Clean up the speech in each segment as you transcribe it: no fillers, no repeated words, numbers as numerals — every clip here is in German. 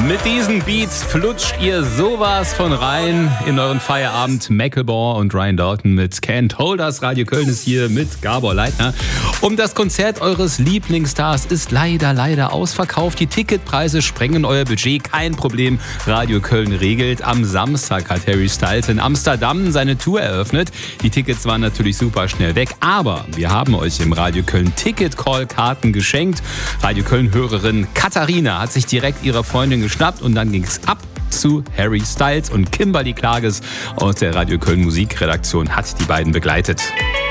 Mit diesen Beats flutscht ihr sowas von rein in euren Feierabend. Macklemore und Ryan Dalton mit Can't Hold Us. Radio Köln ist hier mit Gabor Leitner. Das Konzert eures Lieblingsstars ist leider ausverkauft. Die Ticketpreise sprengen euer Budget. Kein Problem. Radio Köln regelt. Am Samstag hat Harry Styles in Amsterdam seine Tour eröffnet. Die Tickets waren natürlich super schnell weg. Aber wir haben euch im Radio Köln Ticket-Call-Karten geschenkt. Radio Köln-Hörerin Katharina hat sich direkt ihrer Freundin geschnappt und dann ging's ab zu Harry Styles und Kimberly Klages aus der Radio Köln Musikredaktion hat die beiden begleitet.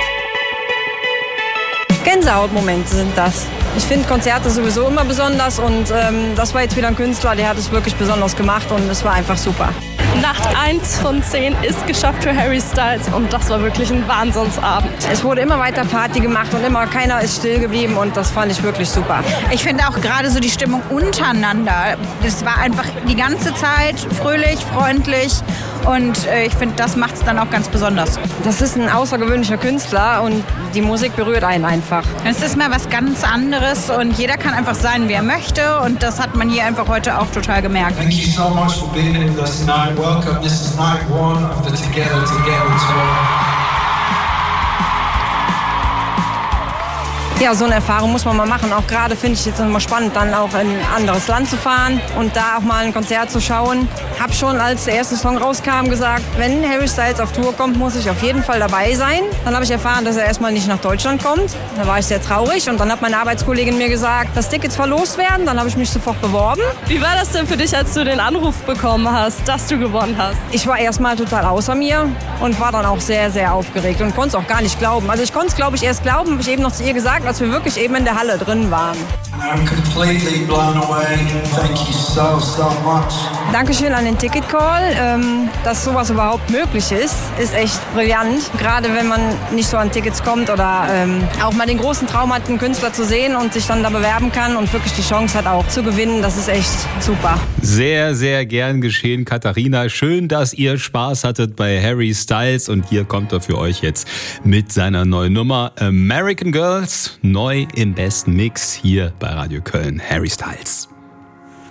Gänsehautmomente sind das. Ich finde Konzerte sowieso immer besonders und das war jetzt wieder ein Künstler, der hat es wirklich besonders gemacht und es war einfach super. Nacht 1 von 10 ist geschafft für Harry Styles und das war wirklich ein Wahnsinnsabend. Es wurde immer weiter Party gemacht und immer keiner ist still geblieben und das fand ich wirklich super. Ich finde auch gerade so die Stimmung untereinander, das war einfach die ganze Zeit fröhlich, freundlich und ich finde, das macht es dann auch ganz besonders. Das ist ein außergewöhnlicher Künstler und die Musik berührt einen einfach. Es ist mal was ganz anderes und jeder kann einfach sein, wie er möchte und das hat man hier einfach heute auch total gemerkt. Thank you so much for being with us tonight. Welcome. This is night 1 of the Together Tour. Ja, so eine Erfahrung muss man mal machen. Auch gerade finde ich jetzt immer spannend, dann auch in ein anderes Land zu fahren und da auch mal ein Konzert zu schauen. Hab schon, als der erste Song rauskam, gesagt, wenn Harry Styles auf Tour kommt, muss ich auf jeden Fall dabei sein. Dann habe ich erfahren, dass er erstmal nicht nach Deutschland kommt. Da war ich sehr traurig und dann hat meine Arbeitskollegin mir gesagt, dass Tickets verlost werden. Dann habe ich mich sofort beworben. Wie war das denn für dich, als du den Anruf bekommen hast, dass du gewonnen hast? Ich war erstmal total außer mir und war dann auch sehr aufgeregt und konnte es auch gar nicht glauben. Also ich konnte es, glaube ich, erst glauben, habe ich eben noch zu ihr gesagt, als wir wirklich eben in der Halle drin waren. I'm completely blown away. Thank you so much. Dankeschön an den Ticket-Call. Dass sowas überhaupt möglich ist echt brillant. Gerade wenn man nicht so an Tickets kommt oder auch mal den großen Traum hat, einen Künstler zu sehen und sich dann da bewerben kann und wirklich die Chance hat auch zu gewinnen. Das ist echt super. Sehr gern geschehen, Katharina. Schön, dass ihr Spaß hattet bei Harry Styles und hier kommt er für euch jetzt mit seiner neuen Nummer American Girls, neu im besten Mix hier bei Radio Köln. Harry Styles.